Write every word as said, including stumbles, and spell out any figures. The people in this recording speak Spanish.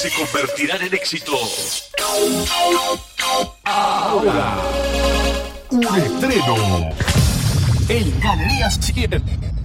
se convertirán en éxito. Ahora, un estreno en Galería siete.